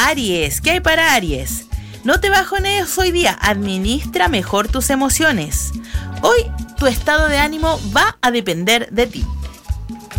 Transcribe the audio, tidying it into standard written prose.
Aries, ¿qué hay para Aries? No te bajones hoy día, administra mejor tus emociones. Hoy tu estado de ánimo va a depender de ti.